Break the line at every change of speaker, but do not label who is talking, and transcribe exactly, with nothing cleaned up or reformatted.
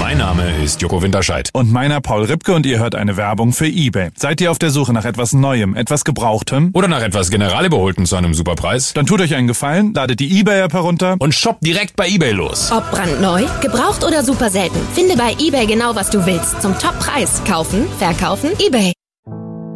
Mein Name ist Joko Winterscheid.
Und meiner Paul Ripke und ihr hört eine Werbung für eBay. Seid ihr auf der Suche nach etwas Neuem, etwas Gebrauchtem?
Oder nach etwas Generalüberholten zu einem Superpreis?
Dann tut euch einen Gefallen, ladet die eBay-App herunter
und shoppt direkt bei eBay los.
Ob brandneu, gebraucht oder super selten, finde bei eBay genau, was du willst. Zum Top-Preis. Kaufen, verkaufen, eBay.